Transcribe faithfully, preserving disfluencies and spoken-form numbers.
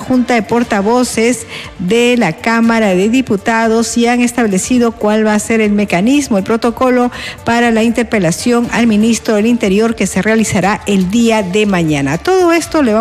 Junta de Portavoces de la Cámara de Diputados y han establecido cuál va a ser el mecanismo, el protocolo para la interpelación al ministro del Interior que se realizará el día de mañana. Todo esto le vamos